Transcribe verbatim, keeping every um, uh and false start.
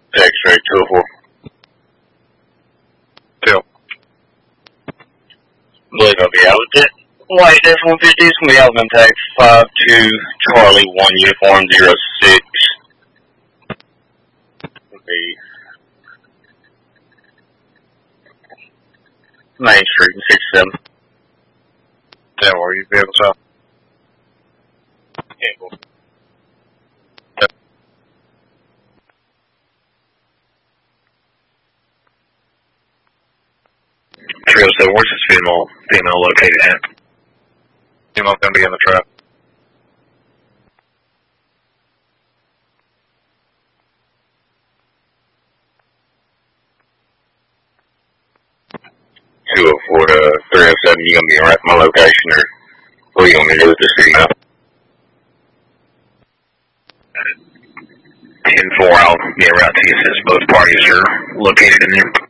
X-ray two oh four. Two. Look, I'll be out with it. White F one fifty is going to be out of impact five two Charlie one uniform zero six. Will be Main Street in six seven. Yeah, where you be able to? Yeah, cool. three oh seven, where's this female, female located at? Female going to be in the trap. two oh four to three oh seven, you going to be right at my location, or what do you want me to do with this female? ten four, I'll get right to you since both parties are located in there.